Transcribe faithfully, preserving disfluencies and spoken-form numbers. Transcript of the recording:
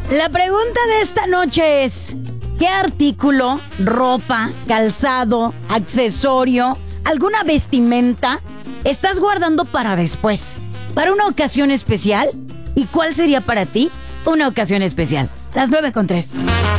La pregunta de esta noche es: ¿qué artículo, ropa, calzado, accesorio, alguna vestimenta estás guardando para después, para una ocasión especial? ¿Y cuál sería para ti una ocasión especial? Las nueve con tres.